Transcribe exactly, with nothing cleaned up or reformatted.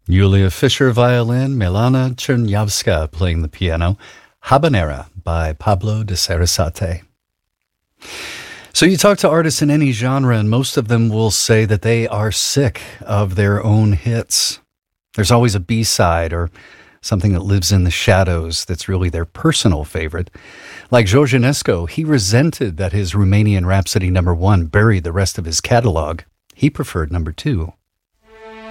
Yulia Fischer violin, Milana Chernyavska playing the piano, Habanera by Pablo de Sarasate. So you talk to artists in any genre, and most of them will say that they are sick of their own hits. There's always a B-side or something that lives in the shadows that's really their personal favorite. Like George Enescu, he resented that his Romanian Rhapsody number one buried the rest of his catalog. He preferred number two.